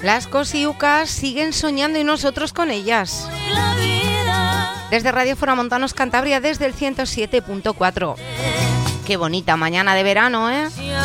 Las cosiucas siguen soñando y nosotros con ellas. Desde Radio Foramontanos Cantabria, desde el 107.4. Qué bonita mañana de verano, ¿eh?